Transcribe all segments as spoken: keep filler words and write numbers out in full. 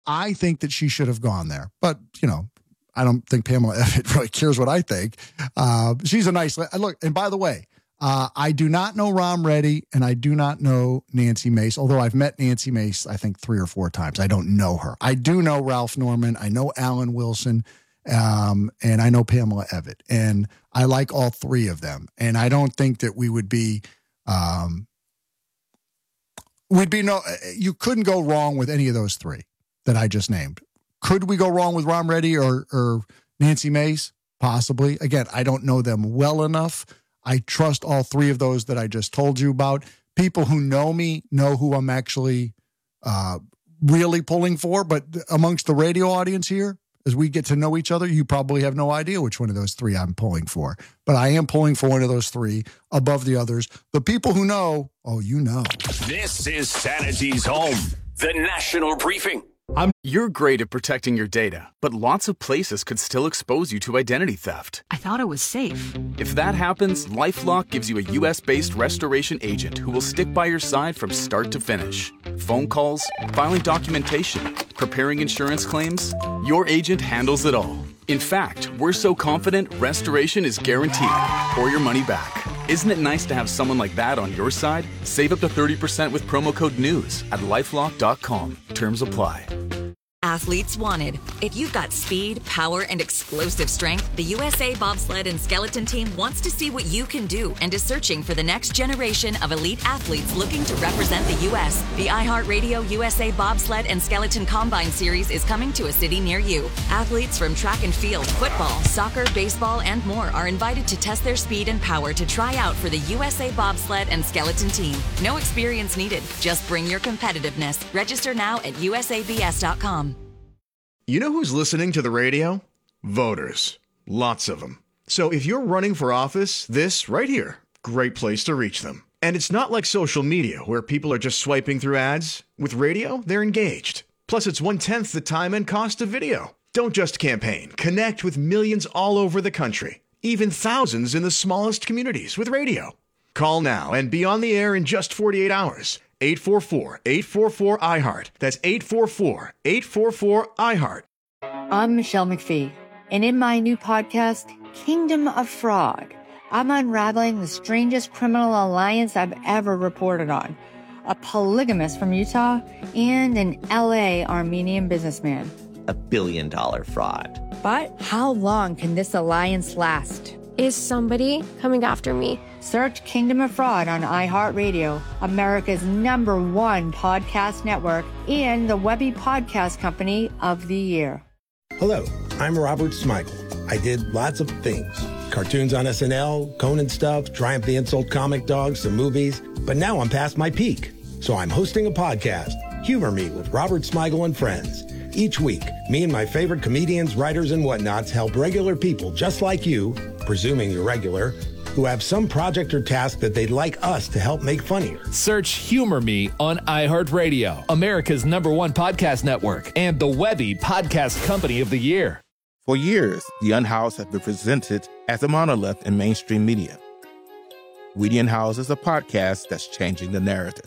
I think that she should have gone there. But, you know, I don't think Pamela Evitt really cares what I think. Uh, she's a nice – look, and by the way, uh, I do not know Rom Reddy and I do not know Nancy Mace, although I've met Nancy Mace, I think, three or four times. I don't know her. I do know Ralph Norman. I know Alan Wilson. Um, and I know Pamela Evitt, and I like all three of them. And I don't think that we would be, um, we'd be no, you couldn't go wrong with any of those three that I just named. Could we go wrong with Rom Reddy or, or Nancy Mace? Possibly. Again, I don't know them well enough. I trust all three of those that I just told you about. People who know me know who I'm actually, uh, really pulling for, but amongst the radio audience here, as we get to know each other, you probably have no idea which one of those three I'm pulling for. But I am pulling for one of those three above the others. The people who know, oh, you know. This is Sanity's home, the National Briefing. I'm- You're great at protecting your data, but lots of places could still expose you to identity theft. I thought it was safe. If that happens, LifeLock gives you a U S-based restoration agent who will stick by your side from start to finish. Phone calls, filing documentation, preparing insurance claims, your agent handles it all. In fact, we're so confident restoration is guaranteed or your money back. Isn't it nice to have someone like that on your side? Save up to thirty percent with promo code NEWS at lifelock dot com. Terms apply. Athletes wanted. If you've got speed, power, and explosive strength, the U S A Bobsled and Skeleton Team wants to see what you can do and is searching for the next generation of elite athletes looking to represent the U S. The iHeartRadio U S A Bobsled and Skeleton Combine Series is coming to a city near you. Athletes from track and field, football, soccer, baseball, and more are invited to test their speed and power to try out for the U S A Bobsled and Skeleton Team. No experience needed. Just bring your competitiveness. Register now at U S A B S dot com. You know who's listening to the radio? Voters. Lots of them. So if you're running for office, this right here, great place to reach them. And it's not like social media where people are just swiping through ads. With radio, they're engaged. Plus, it's one-tenth the time and cost of video. Don't just campaign. Connect with millions all over the country. Even thousands in the smallest communities with radio. Call now and be on the air in just forty-eight hours. eight four four, eight four four, I heart. That's eight four four, eight four four, I heart. I'm Michelle McPhee, and in my new podcast, Kingdom of Fraud, I'm unraveling the strangest criminal alliance I've ever reported on. A polygamist from Utah and an L A Armenian businessman. A billion dollar fraud. But how long can this alliance last? Is somebody coming after me? Search Kingdom of Fraud on iHeartRadio, America's number one podcast network, and the Webby Podcast Company of the Year. Hello, I'm Robert Smigel. I did lots of things. Cartoons on S N L, Conan stuff, Triumph the Insult Comic Dog, some movies. But now I'm past my peak. So I'm hosting a podcast, Humor Me with Robert Smigel and Friends. Each week, me and my favorite comedians, writers, and whatnots help regular people just like you, presuming you're regular, who have some project or task that they'd like us to help make funnier. Search Humor Me on iHeartRadio, America's number one podcast network, and the Webby Podcast Company of the Year. For years, The Unhoused has been presented as a monolith in mainstream media. We the Unhoused is a podcast that's changing the narrative.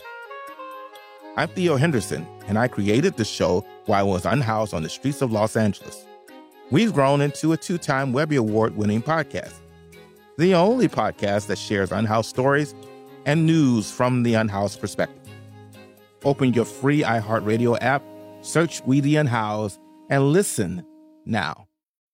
I'm Theo Henderson, and I created the show while I was unhoused on the streets of Los Angeles. We've grown into a two-time Webby Award-winning podcast. The only podcast that shares unhoused stories and news from the unhoused perspective. Open your free iHeartRadio app, search We the Unhoused, and listen now.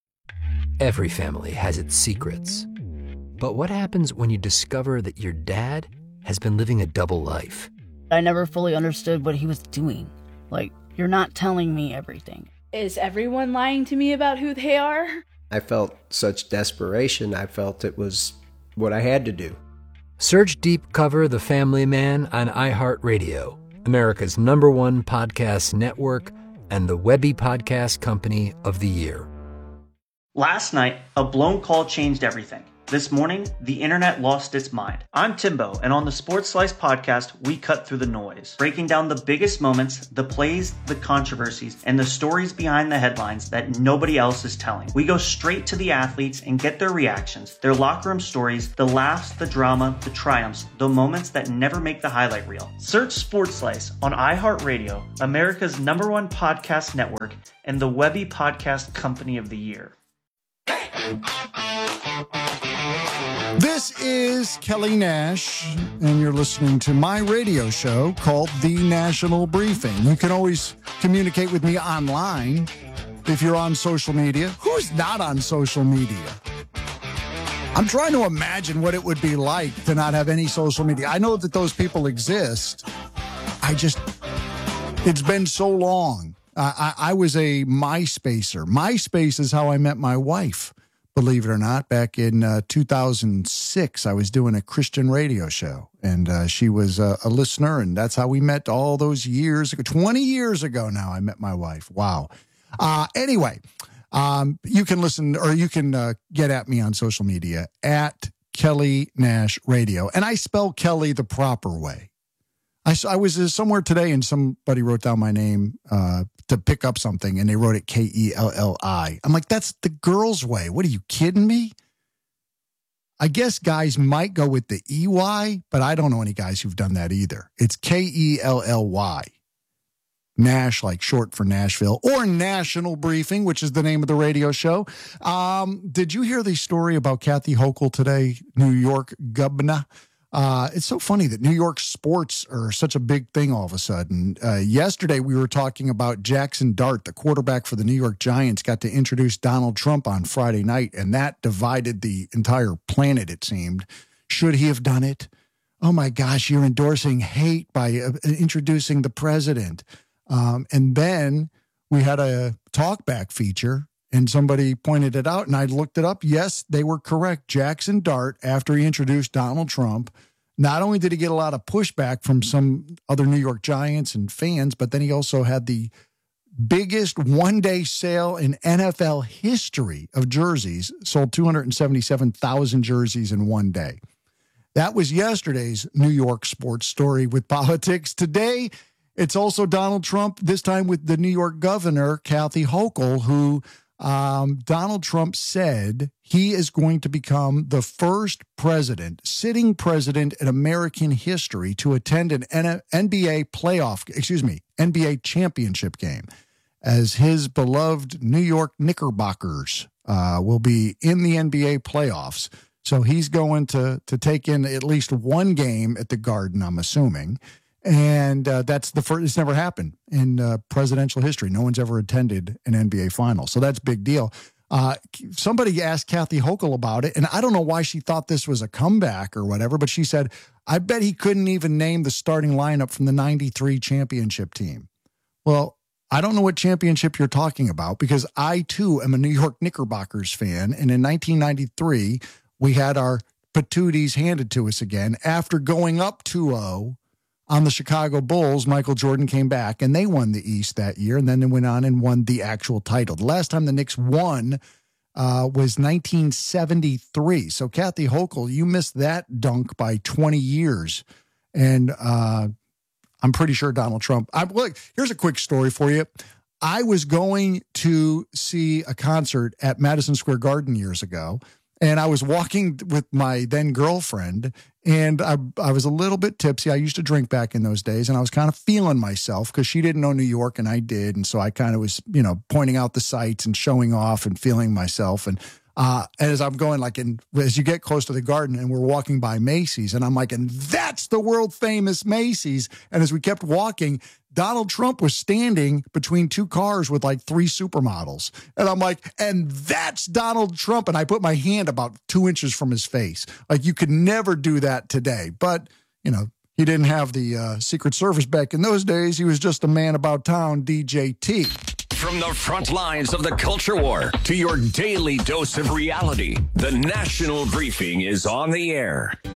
Every family has its secrets. But what happens when you discover that your dad has been living a double life? I never fully understood what he was doing. Like, you're not telling me everything. Is everyone lying to me about who they are? I felt such desperation, I felt it was what I had to do. Search Deep Cover The Family Man on iHeartRadio, America's number one podcast network, and the Webby Podcast Company of the Year. Last night, a blown call changed everything. This morning, the internet lost its mind. I'm Timbo, and on the Sports Slice podcast, we cut through the noise, breaking down the biggest moments, the plays, the controversies, and the stories behind the headlines that nobody else is telling. We go straight to the athletes and get their reactions, their locker room stories, the laughs, the drama, the triumphs, the moments that never make the highlight reel. Search Sports Slice on iHeartRadio, America's number one podcast network, and the Webby Podcast Company of the Year. This is Kelly Nash, and you're listening to my radio show called The National Briefing. You can always communicate with me online if you're on social media. Who's not on social media? I'm trying to imagine what it would be like to not have any social media. I know that those people exist. I just, it's been so long. I, I, I was a MySpacer. MySpace is how I met my wife. Believe it or not, back in uh, two thousand six, I was doing a Christian radio show, and uh, she was uh, a listener, and that's how we met all those years ago. twenty years ago now, I met my wife. Wow. Uh, anyway, um, you can listen, or you can uh, get at me on social media, at Kelly Nash Radio, and I spell Kelly the proper way. I, I was uh, somewhere today, and somebody wrote down my name uh, to pick up something, and they wrote it K E L L I. I'm like, that's the girl's way. What, are you kidding me? I guess guys might go with the E Y, but I don't know any guys who've done that either. It's K E L L Y. Nash, like short for Nashville, or National Briefing, which is the name of the radio show. Um, did you hear the story about Kathy Hochul today, New York governor? Uh, it's so funny that New York sports are such a big thing all of a sudden. Uh, yesterday, we were talking about Jackson Dart, the quarterback for the New York Giants, got to introduce Donald Trump on Friday night, and that divided the entire planet, it seemed. Should he have done it? Oh, my gosh, you're endorsing hate by uh, introducing the president. Um, and then we had a talkback feature, and somebody pointed it out, and I looked it up. Yes, they were correct. Jackson Dart, after he introduced Donald Trump, not only did he get a lot of pushback from some other New York Giants and fans, but then he also had the biggest one-day sale in N F L history of jerseys, sold two hundred seventy-seven thousand jerseys in one day. That was yesterday's New York sports story with politics. Today, it's also Donald Trump, this time with the New York governor, Kathy Hochul, who um, Donald Trump said he is going to become the first president, sitting president in American history to attend an N B A playoff, excuse me, N B A championship game, as his beloved New York Knickerbockers uh, will be in the N B A playoffs. So he's going to to take in at least one game at the Garden, I'm assuming. And uh, that's the first, it's never happened in uh, presidential history. No one's ever attended an N B A final. So that's a big deal. Uh, somebody asked Kathy Hochul about it, and I don't know why she thought this was a comeback or whatever, but she said, I bet he couldn't even name the starting lineup from the ninety-three championship team. Well, I don't know what championship you're talking about, because I, too, am a New York Knickerbockers fan. And in nineteen ninety-three, we had our patooties handed to us again after going up two oh. On the Chicago Bulls. Michael Jordan came back, and they won the East that year, and then they went on and won the actual title. The last time the Knicks won uh, was nineteen seventy-three. So, Kathy Hochul, you missed that dunk by twenty years. And uh, I'm pretty sure Donald Trump... I, look, here's a quick story for you. I was going to see a concert at Madison Square Garden years ago, and I was walking with my then girlfriend, and I, I was a little bit tipsy. I used to drink back in those days, and I was kind of feeling myself because she didn't know New York and I did. And so I kind of was, you know, pointing out the sights and showing off and feeling myself. And uh, as I'm going, like, in, as you get close to the Garden, and we're walking by Macy's, and I'm like, and that's the world famous Macy's. And as we kept walking, Donald Trump was standing between two cars with like three supermodels. And I'm like, and that's Donald Trump. And I put my hand about two inches from his face. Like, you could never do that today. But, you know, he didn't have the uh, Secret Service back in those days. He was just a man about town, D J T. From the front lines of the culture war to your daily dose of reality, the National Briefing is on the air.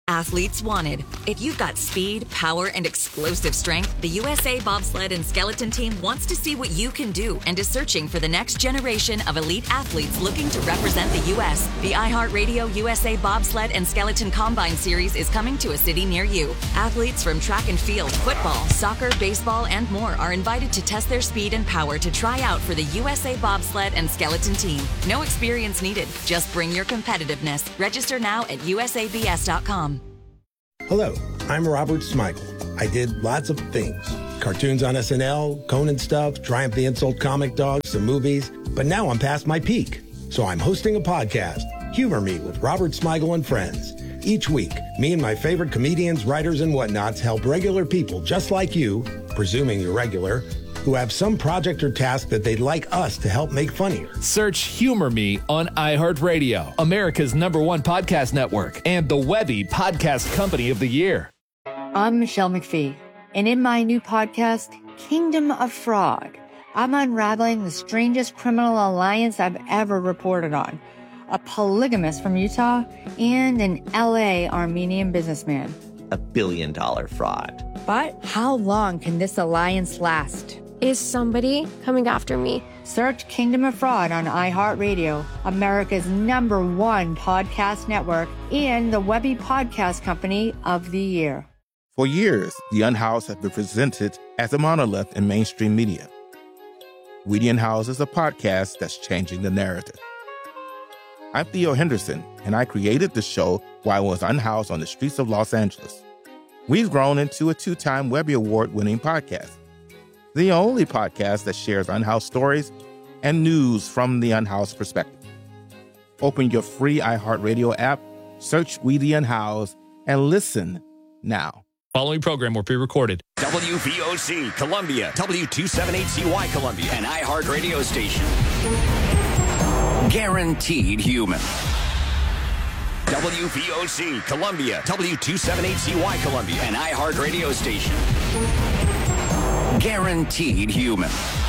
Athletes Wanted. If you've got speed, power, and explosive strength, the U S A Bobsled and Skeleton Team wants to see what you can do and is searching for the next generation of elite athletes looking to represent the U S The iHeartRadio U S A Bobsled and Skeleton Combine Series is coming to a city near you. Athletes from track and field, football, soccer, baseball, and more are invited to test their speed and power to try out for the U S A Bobsled and Skeleton Team. No experience needed. Just bring your competitiveness. Register now at U S A B S dot com. Hello, I'm Robert Smigel. I did lots of things. Cartoons on S N L, Conan stuff, Triumph the Insult Comic Dogs, some movies. But now I'm past my peak. So I'm hosting a podcast, Humor Me with Robert Smigel and Friends. Each week, me and my favorite comedians, writers, and whatnots help regular people just like you, presuming you're regular, who have some project or task that they'd like us to help make funnier. Search Humor Me on iHeartRadio, America's number one podcast network, and the Webby Podcast Company of the Year. I'm Michelle McPhee, and in my new podcast, Kingdom of Frog, I'm unraveling the strangest criminal alliance I've ever reported on. A polygamist from Utah and an L A Armenian businessman. A billion dollar fraud. But how long can this alliance last? Is somebody coming after me? Search Kingdom of Fraud on iHeartRadio, America's number one podcast network, and the Webby Podcast Company of the Year. For years, The Unhoused has been presented as a monolith in mainstream media. We the Unhoused is a podcast that's changing the narrative. I'm Theo Henderson, and I created the show while I was unhoused on the streets of Los Angeles. We've grown into a two-time Webby Award-winning podcast. The only podcast that shares unhoused stories and news from the unhoused perspective. Open your free iHeartRadio app, search We the Unhoused, and listen now. Following program will be recorded. W V O C Columbia, W two seventy-eight C Y Columbia, an iHeart radio station. Guaranteed human. W V O C Columbia, W two seventy-eight C Y Columbia, an iHeart radio station. Guaranteed human.